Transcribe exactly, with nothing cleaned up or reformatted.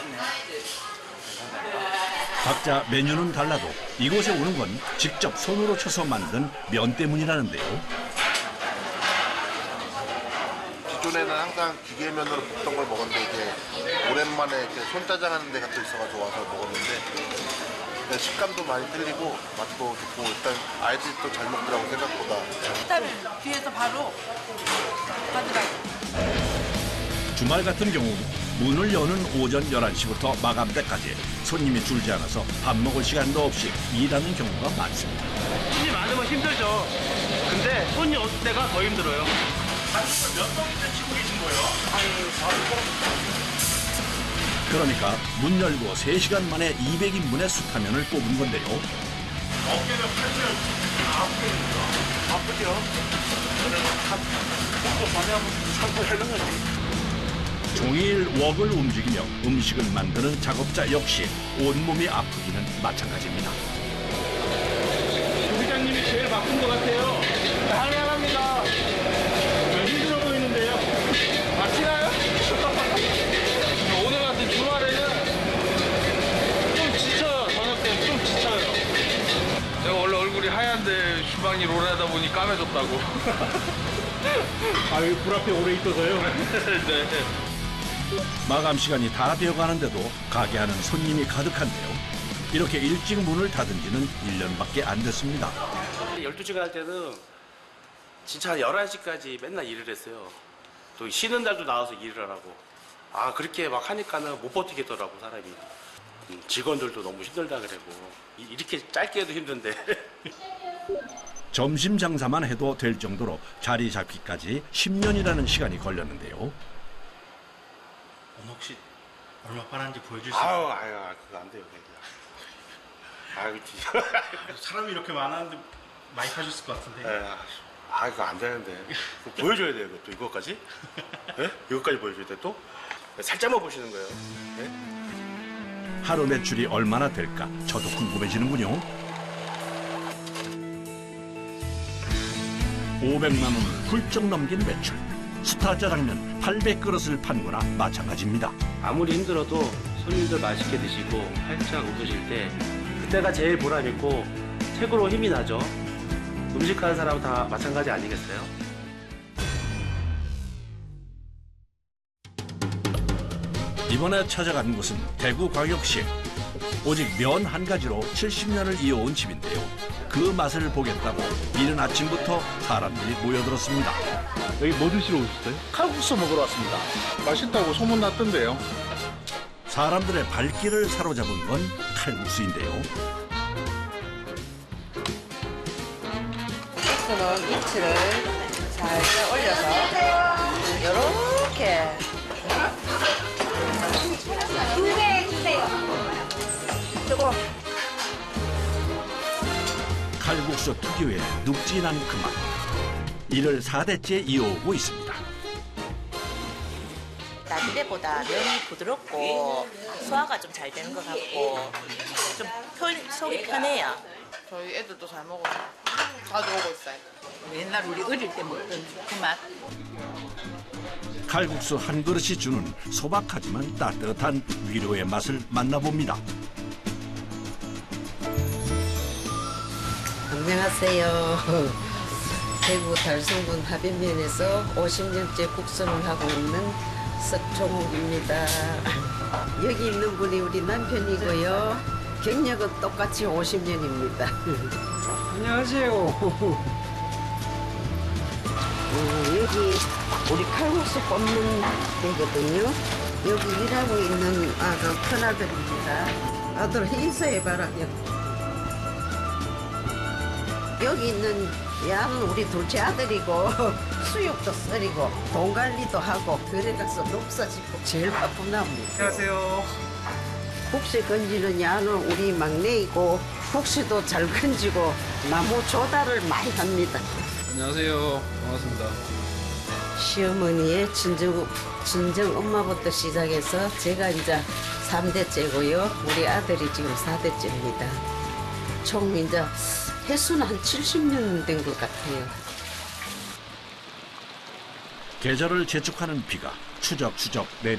각자 메뉴는 달라도 이곳에 오는 건 직접 손으로 쳐서 만든 면 때문이라는데요. 기존에는 항상 기계면으로 볶던 걸 먹었는데 이제 오랜만에 이렇게 손짜장하는 데가 또 있어가지고 와서 먹었는데 식감도 많이 틀리고 맛도 좋고 일단 아이들이 또 잘 먹더라고 생각보다. 일단은 뒤에서 바로 가져가요. 주말 같은 경우 문을 여는 오전 열한 시부터 마감때까지 손님이 줄지 않아서 밥 먹을 시간도 없이 일하는 경우가 많습니다. 손님 많으면 힘들죠. 근데 손님 없을 때가 더 힘들어요. 몇 번째 치고 계신 거예요? 그러니까 문 열고 세 시간 만에 이백 인분의 숯라면을 뽑은 건데요. 어깨는 팔면 아프겠죠. 아프죠. 저는 한 먹고 밤에 한번 참고 하는 거지. 종일 웍을 움직이며 음식을 만드는 작업자 역시 온몸이 아프기는 마찬가지입니다. 부장님이 제일 바쁜 것 같아요. 당연합니다. 힘들어 보이는데요. 아시나요? 오늘 같은 주말에는 좀 지쳐요. 저녁 때는 좀 지쳐요. 내가 원래 얼굴이 하얀데 주방이 롤하다 보니 까매졌다고. 아, 여기 불 앞에 오래 있어서요? 네. 마감 시간이 다 되어가는데도 가게 하는 손님이 가득한데요. 이렇게 일찍 문을 닫은 지는 일 년밖에 안 됐습니다. 열두 시간 할 때는 진짜 한 열한 시까지 맨날 일을 했어요. 또 쉬는 날도 나와서 일을 하라고. 아, 그렇게 막 하니까는 못 버티겠더라고, 사람이. 음, 직원들도 너무 힘들다 그러고. 이렇게 짧게 해도 힘든데. 점심 장사만 해도 될 정도로 자리 잡기까지 십 년이라는 시간이 걸렸는데요. 오늘 혹시 얼마 팔았는지 보여줄 수 있어요? 아유, 아유, 그거 안 돼요, 그냥. 아유, 사람이 이렇게 많았는데 많이 파셨을 것 같은데. 에, 아, 이거 안 되는데. 그거 보여줘야 돼요, 이것도. 이거까지? 네? 이거까지 보여줘야 돼, 또? 살짝만 보시는 거예요. 네? 하루 매출이 얼마나 될까 저도 궁금해지는군요. 오백만 원을 훌쩍 넘긴 매출. 스타 짜장면 팔백 그릇을 판 거나 마찬가지입니다. 아무리 힘들어도 손님들 맛있게 드시고 활짝 웃으실 때 그때가 제일 보람있고 최고로 힘이 나죠. 음식하는 사람은 다 마찬가지 아니겠어요? 이번에 찾아간 곳은 대구광역시. 오직 면 한 가지로 칠십 년을 이어온 집인데요. 그 맛을 보겠다고 이른 아침부터 사람들이 모여들었습니다. 여기 뭐 드시러 오셨어요? 칼국수 먹으러 왔습니다. 맛있다고 소문났던데요. 사람들의 발길을 사로잡은 건 칼국수인데요. 국수는 위치를 살짝 올려서 이렇게 두개 주세요. 뜨거. 칼국수 특유의 눅진한 그 맛. 이를 사 대째 이어오고 있습니다. 나들레보다 면이 부드럽고 소화가 좀 잘 되는 것 같고 좀 편, 속이 편해요. 저희 애들도 잘 먹어요. 자주 오고 있어요. 옛날 우리 어릴 때 먹던 그 맛. 칼국수 한 그릇이 주는 소박하지만 따뜻한 위로의 맛을 만나봅니다. 안녕하세요. 대구 달성군 하변면에서 오십 년째 국수를 하고 있는 석종욱입니다. 여기 있는 분이 우리 남편이고요. 경력은 똑같이 오십 년입니다. 안녕하세요. 어, 여기 우리 칼국수 뽑는 데거든요. 여기 일하고 있는 아가 큰아들입니다. 아들 인사해봐라. 여기 있는 야는 우리 둘째 아들이고 수육도 썰이고 돈 관리도 하고 그래 가서 농사 짓고 제일 바쁜 나옵니다. 안녕하세요. 국시 건지는 야는 우리 막내이고 국시도 잘 건지고 나무 조달을 많이 합니다. 안녕하세요. 반갑습니다. 시어머니의 친정, 친정 엄마부터 시작해서 제가 이제 삼 대째고요. 우리 아들이 지금 사 대째입니다. 총 이제 횟수는 한 칠십 년 된 것 같아요. 계절을 재촉하는 비가 추적추적 내리